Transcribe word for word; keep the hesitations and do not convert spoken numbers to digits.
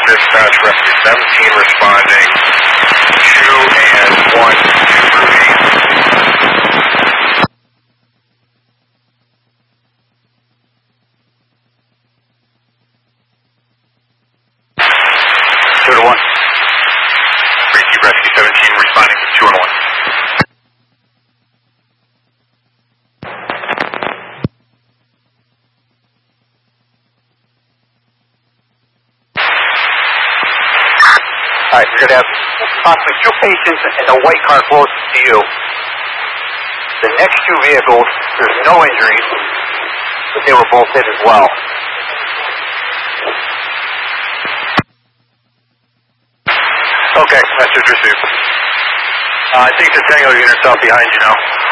Dispatch, Rescue seventeen responding. two and one, two remain. two to one. Repeat, Rescue seventeen responding to two and one. Alright, you're going to have possibly two patients in the white car closest to you. The next two vehicles, there's no injuries, but they were both hit as well. Okay, message received. Uh, I think the Tango unit's out behind you now.